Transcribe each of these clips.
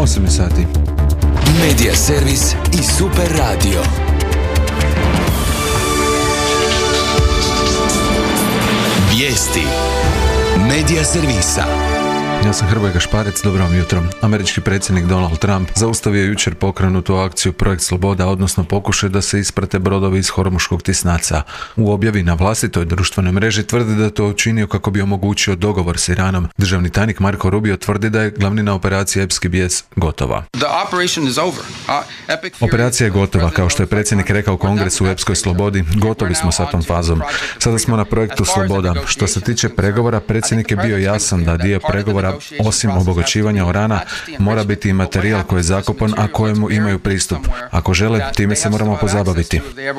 8 sati. Medija servis i Super radio. Vijesti Medija servisa. Ja sam Hrvoje Gašparec, dobro vam jutro. Američki predsjednik Donald Trump zaustavio jučer pokrenutu akciju Projekt Sloboda, odnosno pokušaj da se isprate brodovi iz Hormuškog tisnaca. U objavi na vlastitoj društvenoj mreži tvrdi da je to učinio kako bi omogućio dogovor s Iranom. Državni tajnik Marko Rubio tvrdi da je glavnina operacije Epski bijes gotova. Operacija je gotova, kao što je predsjednik rekao Kongresu u Epskoj slobodi, gotovi smo sa tom fazom. Sada smo na projektu Sloboda. Što se tiče pregovora, predsjednik je bio jasan da dio pregovora, osim obogaćivanja urana, mora biti i materijal koji je zakopan, a kojemu imaju pristup. Ako žele, time se moramo pozabaviti.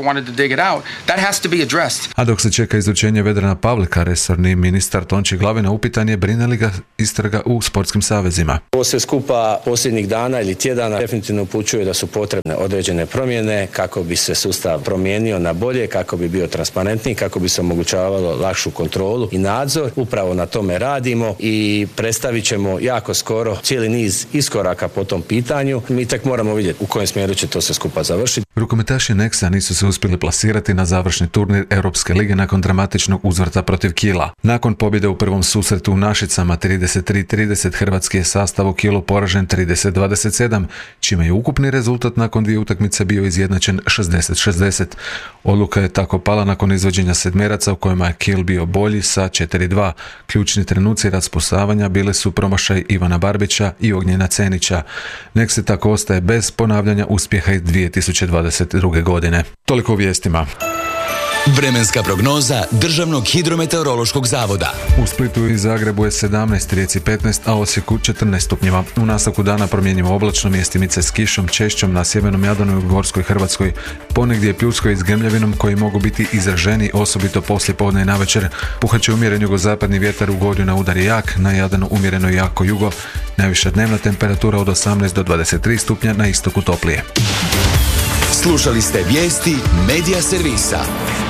A dok se čeka izručenje Vedrana Pavlika, resorni ministar Tonči Glavina upitan je brine li ga istraga u sportskim savezima. Ovo sve skupa posljednjih dana ili tjedana definitivno upućuje da su potrebne određene promjene kako bi se sustav promijenio na bolje, kako bi bio transparentniji, kako bi se omogućavalo lakšu kontrolu i nadzor. Upravo na tome radimo i predstavit ćemo jako skoro cijeli niz iskoraka po tom pitanju. Mi tek moramo vidjeti u kojem smjeru će to sve skupa završiti. Rukometaši Nexa nisu se uspjeli plasirati na završni turnir Europske lige nakon dramatičnog uzvrata protiv Kila. Nakon pobjede u prvom susretu u Našicama 33-30, hrvatski je sastav u Kilu poražen 30-27, čime je ukupni rezultat nakon dvije utakmice bio izjednačen 60-60. Odluka je tako pala nakon izvođenja sedmeraca u kojima je Kil bio bolji sa 4-2. Ključni trenuci raspustavanja bile su promašaj Ivana Barbića i Ognjena Cenića. Nexa tako ostaje bez ponavljanja uspjeha iz 2022. godine. Toliko o vijestima. Vremenska prognoza Državnog hidrometeorološkog zavoda. U Splitu i Zagrebu je 17, Rijeci 15, a Osijeku 14 stupnjeva. U nastavku dana promjenjivo oblačno, mjestimice s kišom, češćom na sjevernom Jadranu i u Gorskoj Hrvatskoj. Ponegdje pljusko i s grmljavinom koji mogu biti izraženi, osobito poslije podne i navečer. Puhat će umjeren jugozapadni vjetar, u Gorju na udar jak, na Jadranu umjereno i jako jugo. Najviša dnevna temperatura od 18 do 23 stupnja, na istoku toplije. Slušali ste vijesti Medija servisa.